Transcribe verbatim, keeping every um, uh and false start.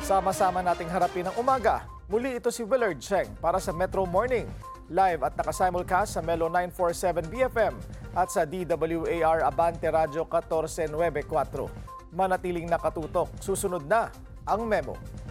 Sama-sama nating harapin ang umaga. Muli ito si Willard Cheng para sa Metro Morning. Live at nakasimulcast sa Melo nine forty-seven B F M at sa D W A R Abante Radio fourteen ninety-four. Manatiling nakatutok. Susunod na ang memo.